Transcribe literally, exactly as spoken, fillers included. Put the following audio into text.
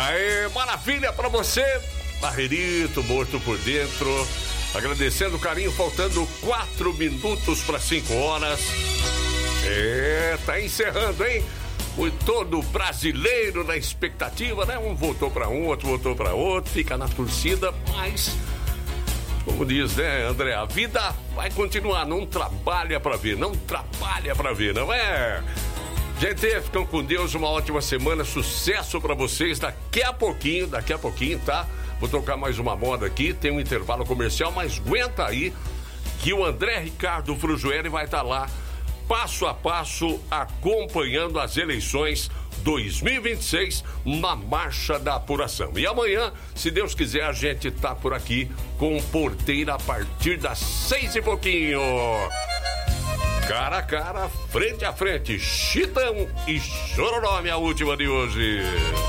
Aê, maravilha pra você, Barreirito, morto por dentro. Agradecendo o carinho, faltando quatro minutos para cinco horas. É, tá encerrando, hein? O todo brasileiro na expectativa, né? Um voltou para um, outro voltou para outro, fica na torcida, mas, como diz, né, André, a vida vai continuar, não trabalha para ver, não trabalha para ver, não é? Gente, ficam com Deus, uma ótima semana, sucesso para vocês, daqui a pouquinho, daqui a pouquinho, tá? Vou tocar mais uma moda aqui, tem um intervalo comercial, mas aguenta aí que o André Ricardo Frujueri vai estar lá, passo a passo, acompanhando as eleições dois mil e vinte e seis na marcha da apuração. E amanhã, se Deus quiser, a gente tá por aqui com o Porteira a partir das seis e pouquinho. Cara a cara, frente a frente, Chitão e Chororó, a última de hoje.